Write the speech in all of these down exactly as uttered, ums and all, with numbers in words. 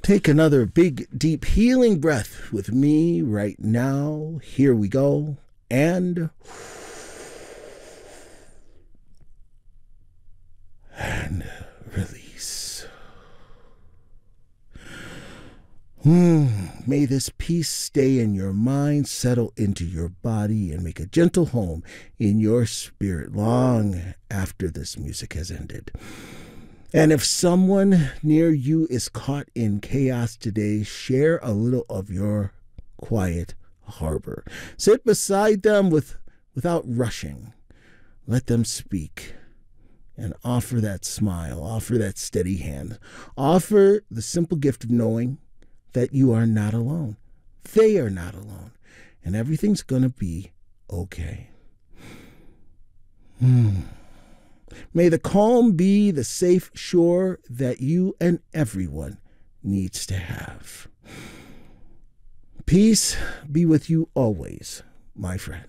Take another big, deep, healing breath with me right now. Here we go. And... and release. Hmm. May this peace stay in your mind, settle into your body, and make a gentle home in your spirit long after this music has ended. And if someone near you is caught in chaos today, share a little of your quiet harbor. Sit beside them with, without rushing. Let them speak. And offer that smile, offer that steady hand. Offer the simple gift of knowing that you are not alone. They are not alone. And everything's going to be okay. Hmm. May the calm be the safe shore that you and everyone needs to have. Peace be with you always, my friend.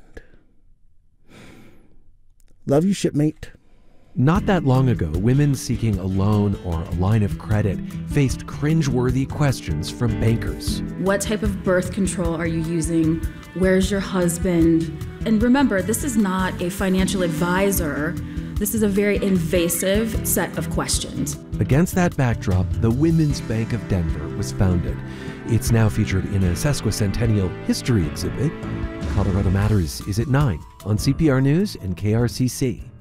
Love you, shipmate. Not that long ago, women seeking a loan or a line of credit faced cringeworthy questions from bankers. What type of birth control are you using? Where's your husband? And remember, this is not a financial advisor. This is a very invasive set of questions. Against that backdrop, the Women's Bank of Denver was founded. It's now featured in a sesquicentennial history exhibit. Colorado Matters is at nine on C P R News and K R C C.